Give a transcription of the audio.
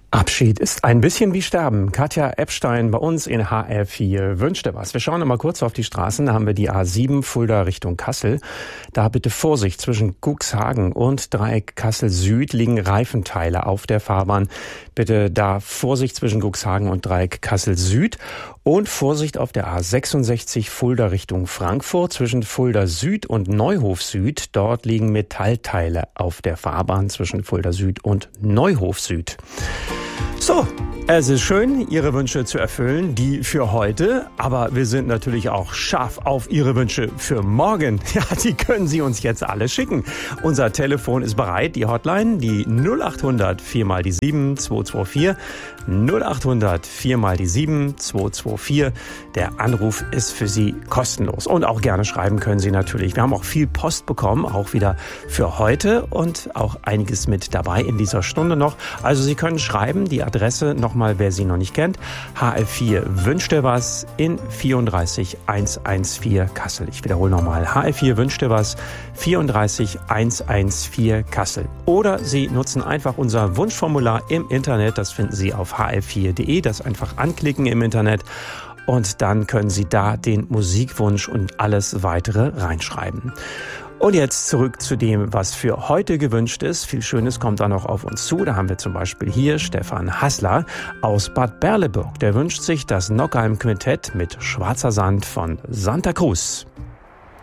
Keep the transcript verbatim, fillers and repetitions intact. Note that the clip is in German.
Abschied ist ein bisschen wie Sterben. Katja Epstein bei uns in H R vier wünschte was. Wir schauen noch mal kurz auf die Straßen. Da haben wir die A sieben Fulda Richtung Kassel. Da bitte Vorsicht, zwischen Cuxhagen und Dreieck Kassel Süd liegen Reifenteile auf der Fahrbahn. Bitte da Vorsicht zwischen Cuxhagen und Dreieck Kassel Süd. Und Vorsicht auf der A sechsundsechzig Fulda Richtung Frankfurt zwischen Fulda Süd und Neuhof Süd. Dort liegen Metallteile auf der Fahrbahn zwischen Fulda Süd und Neuhof Süd. So, es ist schön, Ihre Wünsche zu erfüllen, die für heute. Aber wir sind natürlich auch scharf auf Ihre Wünsche für morgen. Ja, die können Sie uns jetzt alle schicken. Unser Telefon ist bereit, die Hotline, die null acht hundert vier mal die sieben zwei zwei vier. null acht hundert vier mal die sieben zwei zwei vier. Der Anruf ist für Sie kostenlos. Und auch gerne schreiben können Sie natürlich. Wir haben auch viel Post bekommen, auch wieder für heute und auch einiges mit dabei in dieser Stunde noch. Also Sie können schreiben, die Adresse nochmal, wer sie noch nicht kennt, H R vier wünschte was in vierunddreißig hundertvierzehn Kassel. Ich wiederhole nochmal, H R vier wünschte was, vierunddreißig hundertvierzehn Kassel. Oder Sie nutzen einfach unser Wunschformular im Internet, das finden Sie auf h r vier punkt d e, das einfach anklicken im Internet und dann können Sie da den Musikwunsch und alles weitere reinschreiben. Und jetzt zurück zu dem, was für heute gewünscht ist. Viel Schönes kommt da noch auf uns zu. Da haben wir zum Beispiel hier Stefan Hassler aus Bad Berleburg. Der wünscht sich das Nockheim Quintett mit Schwarzer Sand von Santa Cruz.